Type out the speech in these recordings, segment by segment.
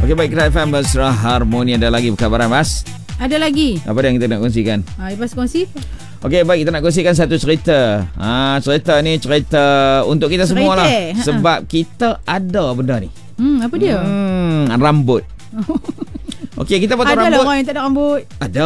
Okey, baik, Kerat FM Mesra Harmoni. Ada lagi perkabaran, Mas? Ada lagi. Apa yang kita nak kongsikan? Lepas kongsi. Okey, baik, kita nak kongsikan satu cerita. Cerita ni cerita untuk kita semua lah. Sebab kita ada benda ni. Apa dia? Rambut. Okey, kita potong rambut. Ada lah orang yang tak ada rambut. Ada.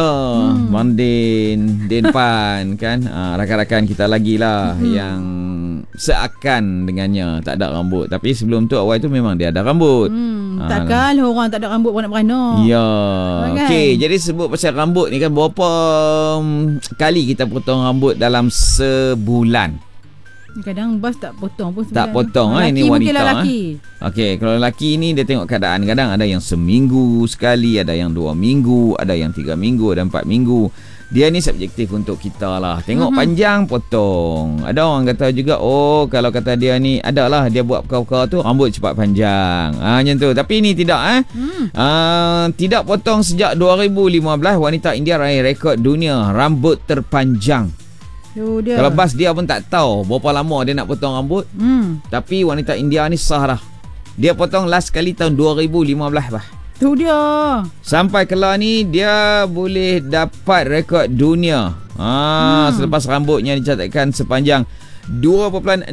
Din Pan kan. Rakan-rakan kita lagi lah yang seakan dengannya tak ada rambut. Tapi sebelum tu awal tu memang dia ada rambut. Takkan orang tak ada rambut beranak-beranak. Ya. Kan? Okey, jadi sebut pasal rambut ni kan, berapa kali kita potong rambut dalam sebulan? Kadang bas tak potong pun. Tak potong. Ini wanita. Okey, kalau lelaki ni dia tengok keadaan. Kadang ada yang seminggu sekali, ada yang 2 minggu, ada yang 3 minggu, ada 4 minggu. Dia ni subjektif untuk kita lah. Tengok panjang, potong. Ada orang kata juga, kalau kata dia ni, adalah dia buat perkara-perkara tu, rambut cepat panjang. Macam tu. Tapi ni tidak. Tidak potong sejak 2015, wanita India raih rekod dunia rambut terpanjang. Dia. Kalau bas dia pun tak tahu berapa lama dia nak potong rambut. Tapi wanita India ni sah dah. Dia potong last kali tahun 2015 bah. Tu dia. Sampai kelar ni dia boleh dapat rekod dunia. Selepas rambutnya dicatatkan sepanjang 2.69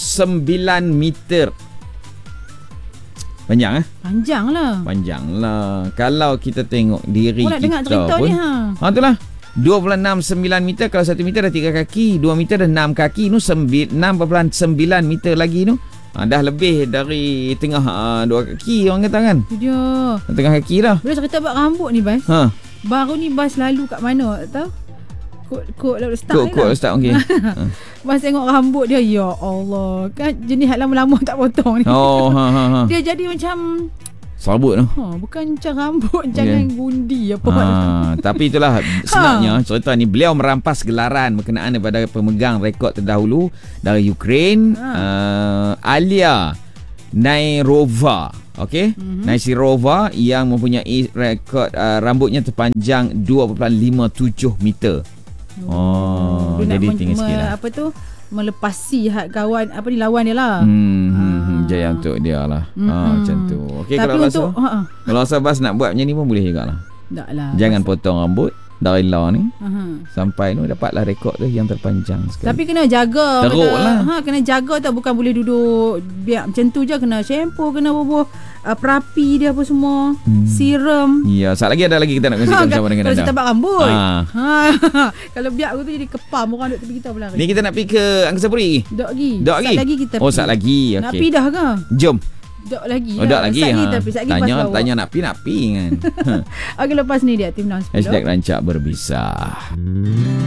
meter. Panjang Panjang lah. Kalau kita tengok diri kita dengar cerita pun. Ni Itulah. 2.69 meter. Kalau 1 meter dah 3 kaki, 2 meter dah 6 kaki, 6.9 meter lagi tu. Dah lebih dari tengah 2 kaki orang kata kan. Itu dia. Tengah kaki dah. Bila cerita buat rambut ni Bas. Baru ni Bas lalu kat mana tak tahu. Kod lalu start ni lah. Kod start okey. Bas tengok rambut dia, ya Allah. Kan jenis hal lama-lama tak potong ni. Dia jadi macam serabut tu. Bukan macam rambut, jangan gundi apa. Tapi itulah sebenarnya cerita ni. Beliau merampas gelaran berkenaan daripada pemegang rekod terdahulu dari Ukraine, Alia Nairova. Okey, Nairova yang mempunyai rekod rambutnya terpanjang 2.57 meter. Jadi tinggi sikit lah. Apa tu? Melepasi kawan lawan dia lah. Jaya untuk dia lah. Macam tu. Okey, kalau rasa Bas nak buat macam ni pun boleh jugalah. Jangan potong rambut dari lah ni sampai tu dapatlah rekod tu yang terpanjang sekali. Tapi kena jaga. Teruk lah. Kena jaga tau. Bukan boleh duduk biar macam tu je. Kena shampoo, kena bubuh perapi dia apa semua, serum. Ya, ada lagi kita nak kongsikan bersama dengan anda. Kalau kita buat rambut. Kalau biar aku tu jadi kepam orang duk tepi kita pula. Ni kita nak pergi ke Angkasa Puri. Dok lagi. Sat lagi kita. Sat lagi. Okey. Nak pergi dah ke? Jom. Dok lagi. Dok lagi. Tanya nak pergi kan. Okey, lepas ni dia Tim 10. #Rancak Berbisa.